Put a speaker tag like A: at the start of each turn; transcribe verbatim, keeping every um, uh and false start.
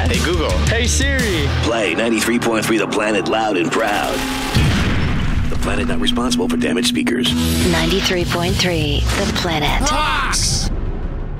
A: that?
B: Hey, Google.
A: Hey, Siri.
C: Play ninety-three point three The Planet loud and proud. The Planet not responsible for damaged speakers.
D: ninety-three point three The Planet.
B: Rocks!